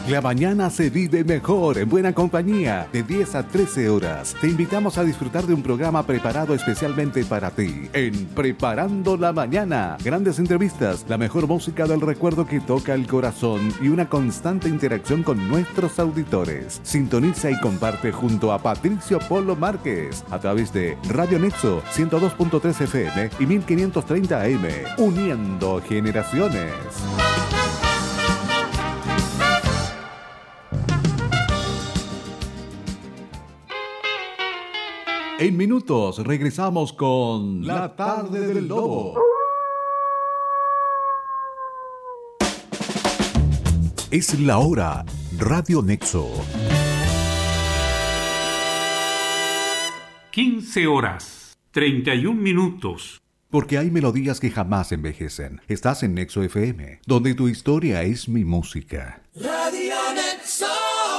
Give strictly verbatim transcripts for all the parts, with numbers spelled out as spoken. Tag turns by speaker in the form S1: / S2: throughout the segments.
S1: La mañana se vive mejor en buena compañía, de diez a trece horas. Te invitamos a disfrutar de un programa preparado especialmente para ti, en Preparando la Mañana. Grandes entrevistas, la mejor música del recuerdo que toca el corazón y una constante interacción con nuestros auditores. Sintoniza y comparte junto a Patricio Polo Márquez a través de Radio Nexo ciento dos punto tres F M y mil quinientos treinta A M, uniendo generaciones. En minutos regresamos con La Tarde del Lobo. Es la hora. Radio Nexo.
S2: quince horas, treinta y un minutos.
S1: Porque hay melodías que jamás envejecen. Estás en Nexo F M, donde tu historia es mi música.
S3: Radio Nexo.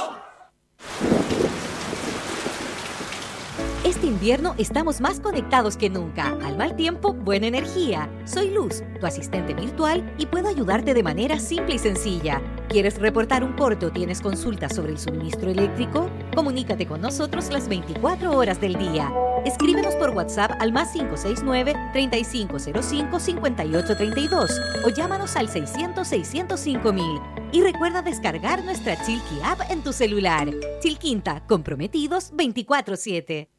S4: Este invierno estamos más conectados que nunca. Al mal tiempo, buena energía. Soy Luz, tu asistente virtual, y puedo ayudarte de manera simple y sencilla. ¿Quieres reportar un corte o tienes consultas sobre el suministro eléctrico? Comunícate con nosotros las veinticuatro horas del día. Escríbenos por WhatsApp al más cinco seis nueve, treinta y cinco cero cinco, cincuenta y ocho treinta y dos o llámanos al seiscientos, seiscientos cinco mil. Y recuerda descargar nuestra Chilqui App en tu celular. Chilquinta, comprometidos veinticuatro siete.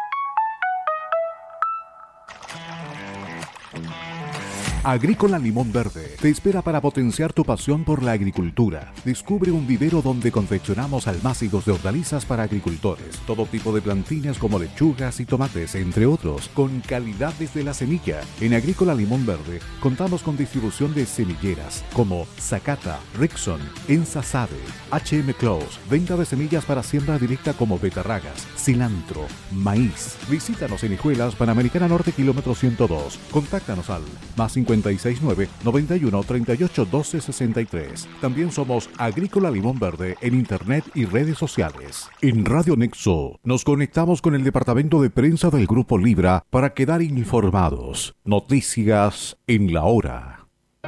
S1: Agrícola Limón Verde te espera para potenciar tu pasión por la agricultura. Descubre un vivero donde confeccionamos almácigos de hortalizas para agricultores, todo tipo de plantines como lechugas y tomates, entre otros, con calidad desde la semilla. En Agrícola Limón Verde contamos con distribución de semilleras como Zacata, Rickson, Ensasade, H M Close, venta de semillas para siembra directa como betarragas, cilantro, maíz. Visítanos en Hijuelas, Panamericana Norte, kilómetro ciento dos. Contáctanos al más cincuenta y seis nueve, noventa y uno, treinta y ocho, doce, sesenta y tres. También somos Agrícola Limón Verde en internet y redes sociales. En Radio Nexo nos conectamos con el departamento de prensa del Grupo Libra para quedar informados. Noticias en la hora.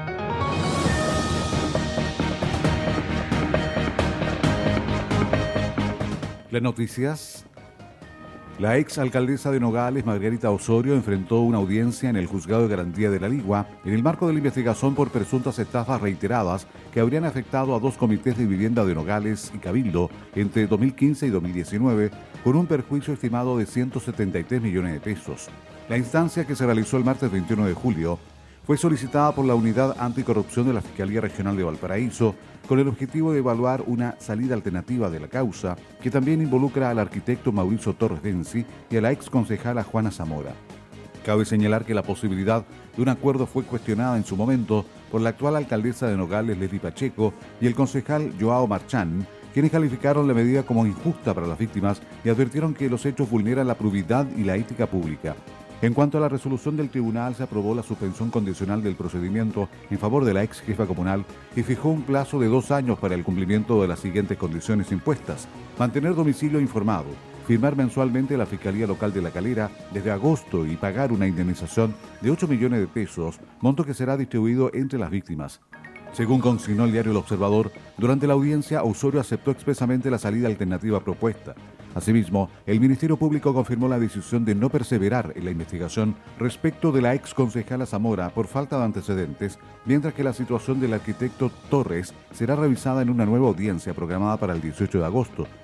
S1: Las noticias. La ex alcaldesa de Nogales, Margarita Osorio, enfrentó una audiencia en el Juzgado de Garantía de la Ligua en el marco de la investigación por presuntas estafas reiteradas que habrían afectado a dos comités de vivienda de Nogales y Cabildo entre dos mil quince y dos mil diecinueve, con un perjuicio estimado de ciento setenta y tres millones de pesos. La instancia, que se realizó el martes veintiuno de julio, fue solicitada por la Unidad Anticorrupción de la Fiscalía Regional de Valparaíso con el objetivo de evaluar una salida alternativa de la causa, que también involucra al arquitecto Mauricio Torres Densi y a la ex concejala Juana Zamora. Cabe señalar que la posibilidad de un acuerdo fue cuestionada en su momento por la actual alcaldesa de Nogales, Leslie Pacheco, y el concejal Joao Marchán, quienes calificaron la medida como injusta para las víctimas y advirtieron que los hechos vulneran la probidad y la ética pública. En cuanto a la resolución del tribunal, se aprobó la suspensión condicional del procedimiento en favor de la ex jefa comunal y fijó un plazo de dos años para el cumplimiento de las siguientes condiciones impuestas: mantener domicilio informado, firmar mensualmente la Fiscalía Local de La Calera desde agosto y pagar una indemnización de ocho millones de pesos, monto que será distribuido entre las víctimas. Según consignó el diario El Observador, durante la audiencia Osorio aceptó expresamente la salida alternativa propuesta. Asimismo, el Ministerio Público confirmó la decisión de no perseverar en la investigación respecto de la ex concejala Zamora por falta de antecedentes, mientras que la situación del arquitecto Torres será revisada en una nueva audiencia programada para el dieciocho de agosto.